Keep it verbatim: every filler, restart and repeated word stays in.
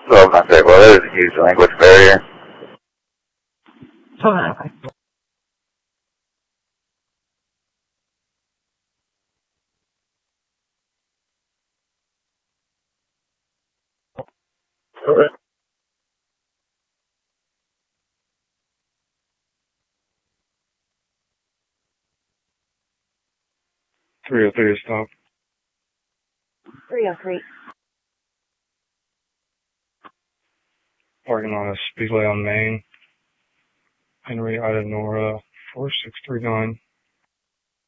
So I'm not saying, well, there's a huge language barrier. Okay. Okay. three oh three stop. three oh three. Parking lot of Speedway on Main. Henry Idenora four six three nine.